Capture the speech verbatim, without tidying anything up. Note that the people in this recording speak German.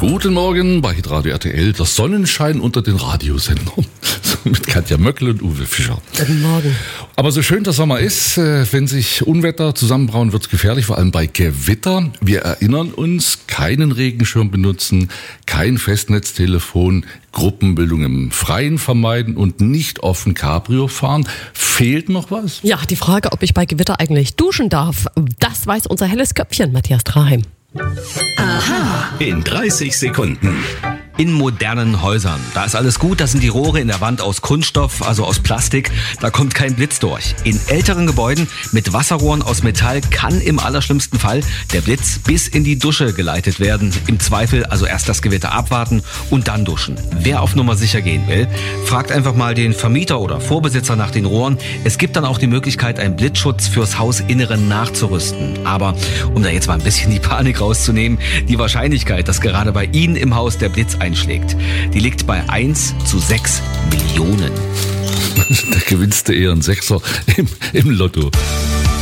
Guten Morgen bei Hitradio R T L, das Sonnenschein unter den Radiosendern. Mit Katja Möckel und Uwe Fischer. Guten Morgen. Aber so schön der Sommer ist, wenn sich Unwetter zusammenbrauen, wird es gefährlich, vor allem bei Gewitter. Wir erinnern uns, keinen Regenschirm benutzen, kein Festnetztelefon, Gruppenbildung im Freien vermeiden und nicht offen Cabrio fahren. Fehlt noch was? Ja, die Frage, ob ich bei Gewitter eigentlich duschen darf, das weiß unser helles Köpfchen, Matthias Traheim. Aha. In dreißig Sekunden. In modernen Häusern, da ist alles gut, da sind die Rohre in der Wand aus Kunststoff, also aus Plastik, da kommt kein Blitz durch. In älteren Gebäuden mit Wasserrohren aus Metall kann im allerschlimmsten Fall der Blitz bis in die Dusche geleitet werden. Im Zweifel also erst das Gewitter abwarten und dann duschen. Wer auf Nummer sicher gehen will, fragt einfach mal den Vermieter oder Vorbesitzer nach den Rohren. Es gibt dann auch die Möglichkeit, einen Blitzschutz fürs Hausinneren nachzurüsten. Aber um da jetzt mal ein bisschen die Panik rauszunehmen, die Wahrscheinlichkeit, dass gerade bei Ihnen im Haus der Blitz einschlägt, die liegt bei eins zu sechs Millionen. Da gewinnst du eher einen Sechser im, im Lotto.